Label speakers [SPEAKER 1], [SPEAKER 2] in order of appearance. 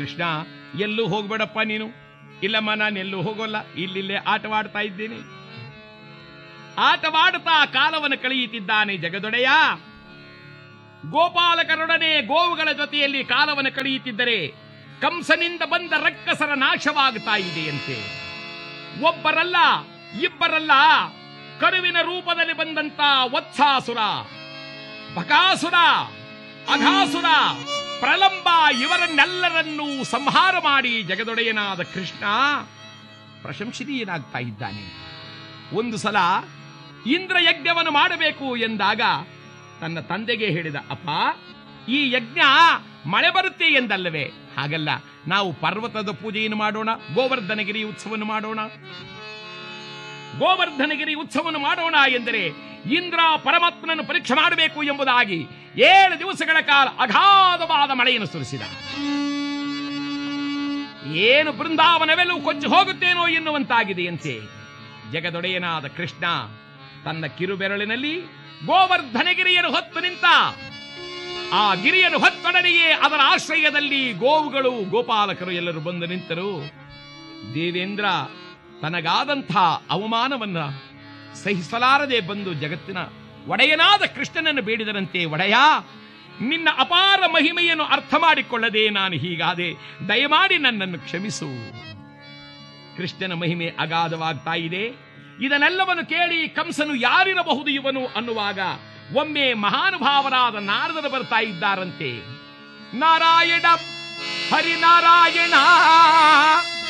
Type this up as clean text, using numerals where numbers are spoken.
[SPEAKER 1] ಕೃಷ್ಣ, ಎಲ್ಲೂ ಹೋಗ್ಬೇಡಪ್ಪ ನೀನು. ಇಲ್ಲಮ್ಮ, ನಾನು ಎಲ್ಲೂ ಹೋಗೋಲ್ಲ, ಇಲ್ಲಿಲ್ಲೇ ಆಟವಾಡ್ತಾ ಇದ್ದೇನೆ. ಆಟವಾಡ್ತಾ ಕಾಲವನ್ನು ಕಳೆಯುತ್ತಿದ್ದಾನೆ ಜಗದೊಡೆಯ. ಗೋಪಾಲಕರೊಡನೆ ಗೋವುಗಳ ಜೊತೆಯಲ್ಲಿ ಕಾಲವನ್ನು ಕಳೆಯುತ್ತಿದ್ದರೆ ಕಂಸನಿಂದ ಬಂದ ರಕ್ಕಸರ ನಾಶವಾಗುತ್ತಾ ಇದೆಯಂತೆ. ಒಬ್ಬರಲ್ಲ, ಇಬ್ಬರಲ್ಲ, ಕರುವಿನ ರೂಪದಲ್ಲಿ ಬಂದಂತ ವತ್ಸಾಸುರ, ಬಕಾಸುರ, ಅಘಾಸುರ, ಪ್ರಲಂಬ ಇವರನ್ನೆಲ್ಲರನ್ನೂ ಸಂಹಾರ ಮಾಡಿ ಜಗದೊಡೆಯನಾದ ಕೃಷ್ಣ ಪ್ರಶಂಸನೀಯನಾಗ್ತಾ ಇದ್ದಾನೆ. ಒಂದು ಸಲ ಇಂದ್ರ ಯಜ್ಞವನ್ನು ಮಾಡಬೇಕು ಎಂದಾಗ ತನ್ನ ತಂದೆಗೆ ಹೇಳಿದ, ಅಪ್ಪ, ಈ ಯಜ್ಞ ಮಳೆ ಬರುತ್ತೆ ಎಂದಲ್ಲವೇ? ಹಾಗಲ್ಲ, ನಾವು ಪರ್ವತದ ಪೂಜೆಯನ್ನು ಮಾಡೋಣ, ಗೋವರ್ಧನಗಿರಿ ಉತ್ಸವವನ್ನು ಮಾಡೋಣ. ಗೋವರ್ಧನಗಿರಿ ಉತ್ಸವವನ್ನು ಮಾಡೋಣ ಎಂದರೆ ಇಂದ್ರ ಪರಮಾತ್ಮನನ್ನು ಪರೀಕ್ಷೆ ಮಾಡಬೇಕು ಎಂಬುದಾಗಿ 7 ದಿವಸಗಳ ಕಾಲ ಅಗಾಧವಾದ ಮಳೆಯನ್ನು ಸುರಿಸಿದ. ಏನು ಬೃಂದಾವನವೆಲ್ಲೂ ಕೊಚ್ಚಿ ಹೋಗುತ್ತೇನೋ ಎನ್ನುವಂತಾಗಿದೆಯಂತೆ. ಜಗದೊಡೆಯನಾದ ಕೃಷ್ಣ ತನ್ನ ಕಿರುಬೆರಳಿನಲ್ಲಿ ಗೋವರ್ಧನಗಿರಿಯನ್ನು ಹೊತ್ತು ನಿಂತ. ಆ ಗಿರಿಯನ್ನು ಹೊತ್ತೊಡನೆಯೇ ಅದರ ಆಶ್ರಯದಲ್ಲಿ ಗೋವುಗಳು, ಗೋಪಾಲಕರು ಎಲ್ಲರೂ ಬಂದು ನಿಂತರು. ದೇವೇಂದ್ರ ತನಗಾದಂಥ ಅವಮಾನವನ್ನ ಸಹಿಸಲಾರದೆ ಬಂದು ಜಗತ್ತಿನ ಒಡೆಯನಾದ ಕೃಷ್ಣನನ್ನು ಬೇಡಿದರಂತೆ, ಒಡೆಯ, ನಿನ್ನ ಅಪಾರ ಮಹಿಮೆಯನ್ನು ಅರ್ಥ ಮಾಡಿಕೊಳ್ಳದೆ ನಾನು ಹೀಗಾದೆ, ದಯಮಾಡಿ ನನ್ನನ್ನು ಕ್ಷಮಿಸು. ಕೃಷ್ಣನ ಮಹಿಮೆ ಅಗಾಧವಾಗ್ತಾ ಇದೆ. ಇದನ್ನೆಲ್ಲವನ್ನು ಕೇಳಿ ಕಂಸನು ಯಾರಿರಬಹುದು ಇವನು ಅನ್ನುವಾಗ ಒಮ್ಮೆ ಮಹಾನುಭಾವರಾದ ನಾರದರು ಬರ್ತಾ ಇದ್ದಾರಂತೆ. ನಾರಾಯಣ ಹರಿನಾರಾಯಣ